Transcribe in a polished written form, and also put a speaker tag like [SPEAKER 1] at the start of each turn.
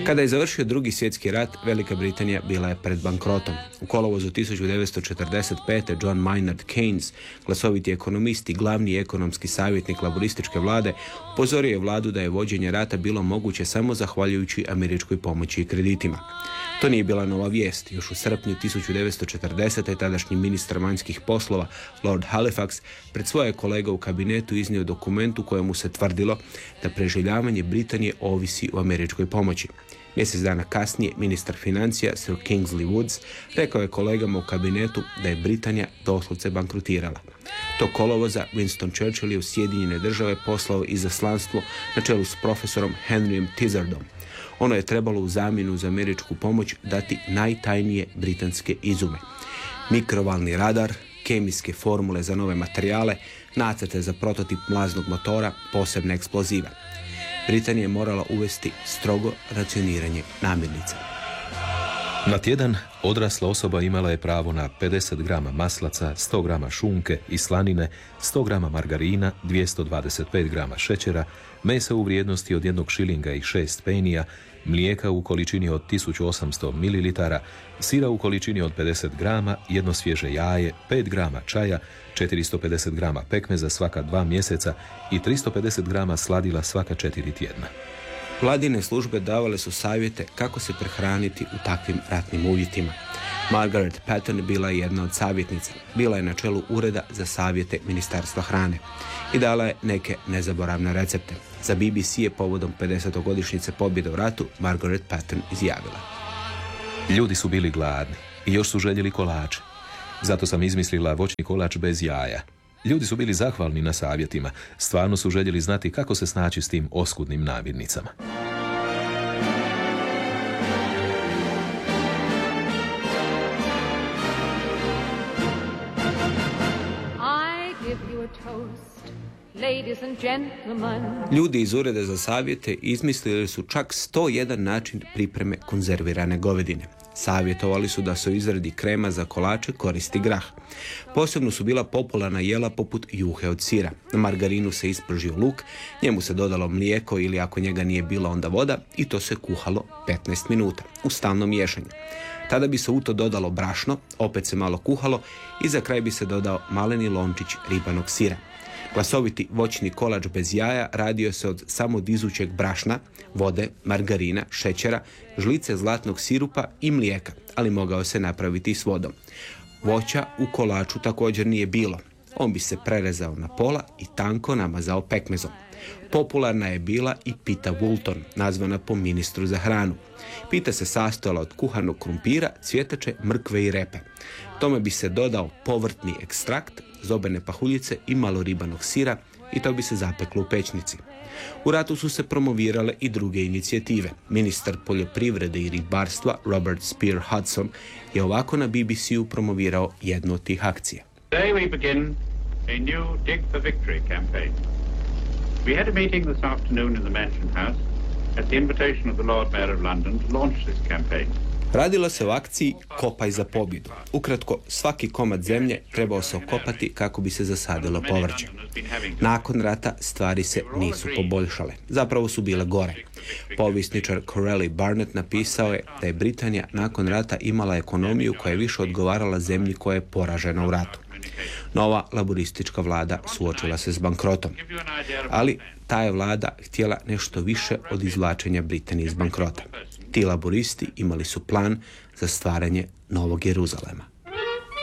[SPEAKER 1] Kada je završio Drugi svjetski rat, Velika Britanija bila je pred bankrotom. U kolovozu 1945. John Maynard Keynes, glasoviti ekonomist i glavni ekonomski savjetnik laborističke vlade, upozorio je vladu da je vođenje rata bilo moguće samo zahvaljujući američkoj pomoći i kreditima. To nije bila nova vijest. Još u srpnju 1940. tadašnji ministar vanjskih poslova Lord Halifax pred svoje kolege u kabinetu iznio dokument u kojemu se tvrdilo da preživljavanje Britanije ovisi o američkoj pomoći. Mjesec dana kasnije ministar financija Sir Kingsley Woods rekao je kolegama u kabinetu da je Britanija doslovce bankrotirala. To kolovoza Winston Churchill je u Sjedinjene Države poslao izaslanstvo na čelu s profesorom Henryem Tizardom. Ono je trebalo u zamjenu za američku pomoć dati najtajnije britanske izume. Mikrovalni radar, kemijske formule za nove materijale, nacrte za prototip mlaznog motora, posebne eksplozive. Britanija je morala uvesti strogo racioniranje namirnica.
[SPEAKER 2] Na tjedan odrasla osoba imala je pravo na 50 grama maslaca, 100 grama šunke i slanine, 100 grama margarina, 225 grama šećera, mesa u vrijednosti od 1 šilinga i 6 penija, mlijeka u količini od 1800 ml, sira u količini od 50 grama, 1 svježe jaje, 5 grama čaja, 450 grama pekmeza svaka 2 mjeseca i 350 grama sladila svaka 4 tjedna.
[SPEAKER 1] Vladine službe davale su savjete kako se prehraniti u takvim ratnim uvjetima. Margaret Patton bila je jedna od savjetnica. Bila je na čelu ureda za savjete Ministarstva hrane i dala je neke nezaboravne recepte. Za BBC je povodom 50-godišnjice pobjede u ratu Margaret Patton izjavila:
[SPEAKER 2] Ljudi su bili gladni i još su željeli kolače. Zato sam izmislila voćni kolač bez jaja. Ljudi su bili zahvalni na savjetima. Stvarno su željeli znati kako se snaći s tim oskudnim namirnicama.
[SPEAKER 1] Ljudi iz ureda za savjete izmislili su čak 101 način pripreme konzervirane govedine. Savjetovali su da se u izradi krema za kolače koristi grah. Posebno su bila popularna jela poput juhe od sira. Na margarinu se ispržio luk, njemu se dodalo mlijeko ili ako njega nije bilo onda voda i to se kuhalo 15 minuta u stalnom miješanju. Tada bi se u to dodalo brašno, opet se malo kuhalo i za kraj bi se dodao maleni lončić ribanog sira. Glasoviti voćni kolač bez jaja radio se od samo dizućeg brašna, vode, margarina, šećera, žlice zlatnog sirupa i mlijeka, ali mogao se napraviti i s vodom. Voća u kolaču također nije bilo. On bi se prerezao na pola i tanko namazao pekmezom. Popularna je bila i pita Woolton, nazvana po ministru za hranu. Pita se sastojala od kuhanog krumpira, cvjetače, mrkve i repe. Tome bi se dodao povrtni ekstrakt, zobene pahuljice i malo ribanog sira i to bi se zapeklo u pećnici. U ratu su se promovirale i druge inicijative. Ministar poljoprivrede i ribarstva Robert Spear Hudson je ovako na BBC-u promovirao jednu od tih akcija.
[SPEAKER 3] Today we begin a new Dig for Victory campaign. We had a meeting this afternoon in the Mansion House at the invitation of the Lord Mayor of London to launch this campaign.
[SPEAKER 1] Radilo se o akciji Kopaj za pobjedu. Ukratko, svaki komad zemlje trebao se okopati kako bi se zasadilo povrće. Nakon rata stvari se nisu poboljšale. Zapravo su bile gore. Povjesničar Corelli Barnett napisao je da je Britanija nakon rata imala ekonomiju koja je više odgovarala zemlji koja je poražena u ratu. Nova laboristička vlada suočila se s bankrotom. Ali ta je vlada htjela nešto više od izvlačenja Britanije iz bankrota. Ti laboristi imali su plan za stvaranje Novog Jeruzalema.